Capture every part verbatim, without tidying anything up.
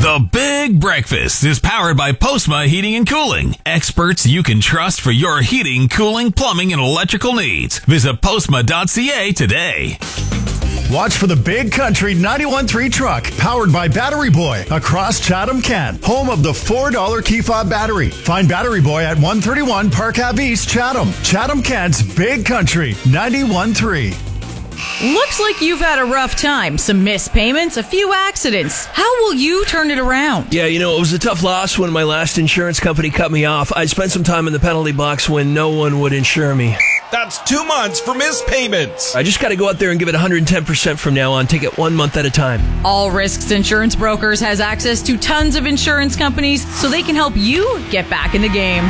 The Big Breakfast is powered by Postma Heating and Cooling. Experts you can trust for your heating, cooling, plumbing, and electrical needs. Visit postma dot c a today. Watch for the Big Country ninety-one point three truck, powered by Battery Boy, across Chatham-Kent, home of the four dollar key fob battery. Find Battery Boy at one thirty-one Park Ave East, Chatham. Chatham-Kent's Big Country ninety-one point three. Looks like you've had a rough time. Some missed payments, a few accidents. How will you turn it around? Yeah, you know, it was a tough loss when my last insurance company cut me off. I spent some time in the penalty box when no one would insure me. That's two months for missed payments. I just got to go out there and give it one hundred ten percent from now on. Take it one month at a time. All Risks Insurance Brokers has access to tons of insurance companies so they can help you get back in the game.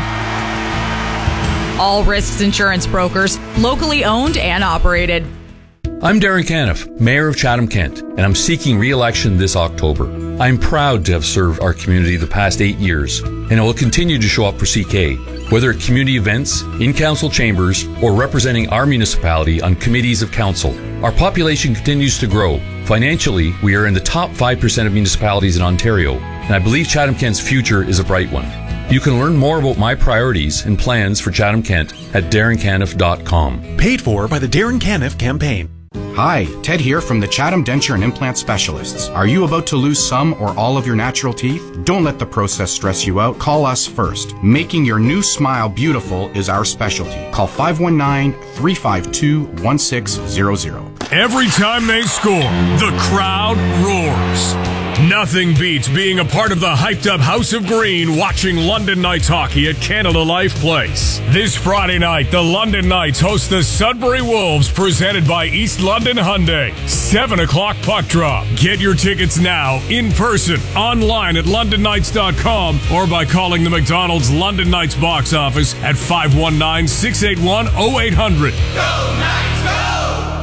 All Risks Insurance Brokers, locally owned and operated. I'm Darren Caniff, Mayor of Chatham-Kent, and I'm seeking re-election this October. I'm proud to have served our community the past eight years, and I will continue to show up for C K, whether at community events, in council chambers, or representing our municipality on committees of council. Our population continues to grow. Financially, we are in the top five percent of municipalities in Ontario, and I believe Chatham-Kent's future is a bright one. You can learn more about my priorities and plans for Chatham-Kent at darren caniff dot com. Paid for by the Darren Caniff Campaign. Hi, Ted here from the Chatham Denture and Implant Specialists. Are you about to lose some or all of your natural teeth? Don't let the process stress you out. Call us first. Making your new smile beautiful is our specialty. Call five one nine, three five two, one six zero zero. Every time they score, the crowd roars. Nothing beats being a part of the hyped-up House of Green watching London Knights hockey at Canada Life Place. This Friday night, the London Knights host the Sudbury Wolves, presented by East London Hyundai. seven o'clock puck drop. Get your tickets now, in person, online at london knights dot com, or by calling the McDonald's London Knights box office at five one nine, six eight one, oh eight hundred. Go Knights, go!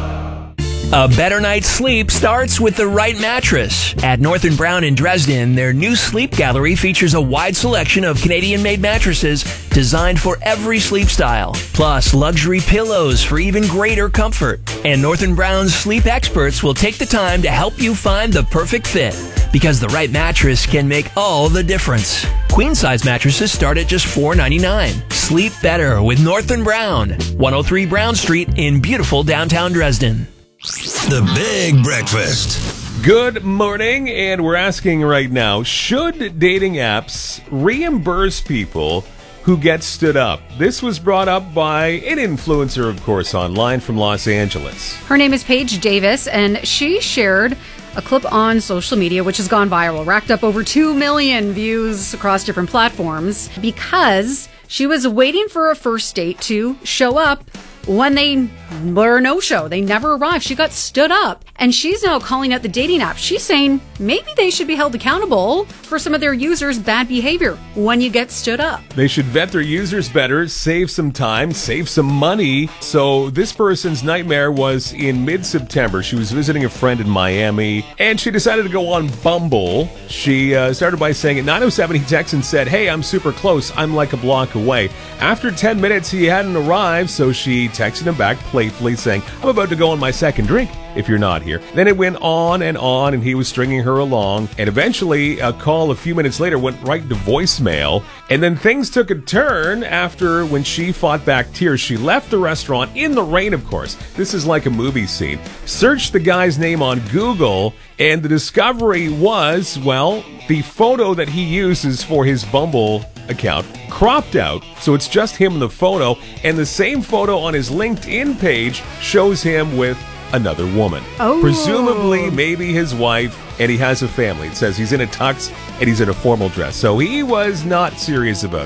A better night's sleep starts with the right mattress. At North and Brown in Dresden, their new sleep gallery features a wide selection of Canadian-made mattresses designed for every sleep style, plus luxury pillows for even greater comfort. And North and Brown's sleep experts will take the time to help you find the perfect fit, because the right mattress can make all the difference. Queen-size mattresses start at just four ninety-nine. Sleep better with North and Brown, one oh three Brown Street in beautiful downtown Dresden. The Big Breakfast. Good morning, and we're asking right now, should dating apps reimburse people who get stood up? This was brought up by an influencer, of course, online from Los Angeles. Her name is Paige Davis, and she shared a clip on social media which has gone viral, racked up over two million views across different platforms, because she was waiting for a first date to show up when they were no-show. They never arrived. She got stood up, and she's now calling out the dating app. She's saying maybe they should be held accountable for some of their users' bad behavior when you get stood up. They should vet their users better, save some time, save some money. So this person's nightmare was in mid-September. She was visiting a friend in Miami, and she decided to go on Bumble. She uh, started by saying at nine oh seven, he texted and said, "Hey, I'm super close. I'm like a block away." After ten minutes, he hadn't arrived, so she texted him back playfully saying, "I'm about to go on my second drink if you're not here." Then it went on and on, and he was stringing her along, and eventually a call a few minutes later went right to voicemail. And then things took a turn after, when she fought back tears, she left the restaurant in the rain, of course. This is like a movie scene. Searched the guy's name on Google, and the discovery was, well, the photo that he uses for his Bumble account cropped out, so it's just him in the photo, and the same photo on his LinkedIn page shows him with another woman. Oh. Presumably maybe his wife, and he has a family. It says he's in a tux and he's in a formal dress, so he was not serious about